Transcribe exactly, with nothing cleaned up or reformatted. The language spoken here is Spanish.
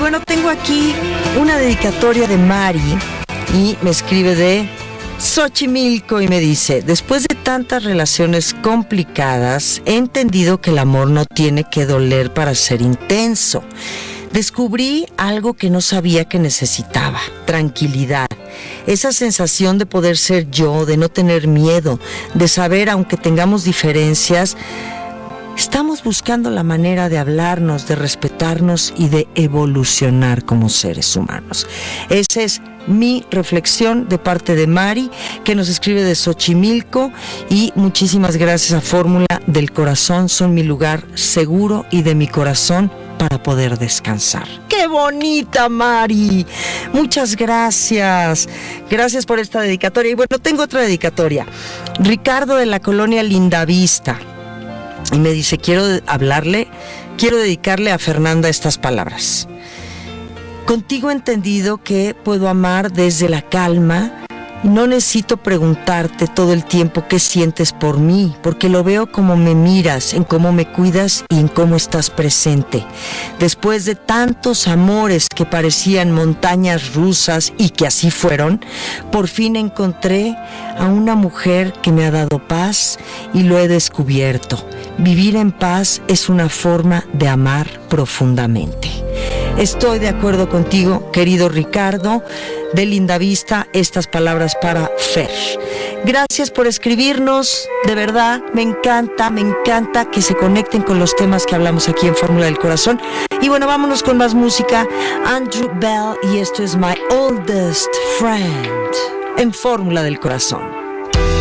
bueno, tengo aquí una dedicatoria de Mari y me escribe de Xochimilco y me dice: después de tantas relaciones complicadas, he entendido que el amor no tiene que doler para ser intenso. Descubrí algo que no sabía que necesitaba: tranquilidad. Esa sensación de poder ser yo, de no tener miedo, de saber, aunque tengamos diferencias, estamos buscando la manera de hablarnos, de respetarnos y de evolucionar como seres humanos. Esa es mi reflexión de parte de Mari, que nos escribe de Xochimilco, y muchísimas gracias a Fórmula del Corazón. Son mi lugar seguro y de mi corazón para poder descansar. ¡Qué bonita, Mari! Muchas gracias. Gracias por esta dedicatoria. Y bueno, tengo otra dedicatoria. Ricardo de la colonia Lindavista. Y me dice: quiero hablarle, quiero dedicarle a Fernanda estas palabras. Contigo he entendido que puedo amar desde la calma. No necesito preguntarte todo el tiempo qué sientes por mí, porque lo veo como me miras, en cómo me cuidas y en cómo estás presente. Después de tantos amores que parecían montañas rusas y que así fueron, por fin encontré a una mujer que me ha dado paz y lo he descubierto. Vivir en paz es una forma de amar profundamente. Estoy de acuerdo contigo, querido Ricardo de Lindavista. Estas palabras para Fer. Gracias por escribirnos, de verdad, me encanta, me encanta que se conecten con los temas que hablamos aquí en Fórmula del Corazón. Y bueno, vámonos con más música. Andrew Bell, y esto es My Oldest Friend en Fórmula del Corazón.